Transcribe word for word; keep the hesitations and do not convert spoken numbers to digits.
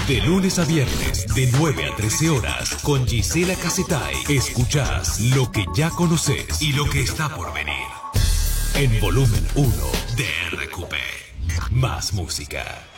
De lunes a viernes, de nueve a trece horas, con Gisela Casetay. Escuchás lo que ya conoces y lo que está por venir. En Volumen uno de R Q P. Más música.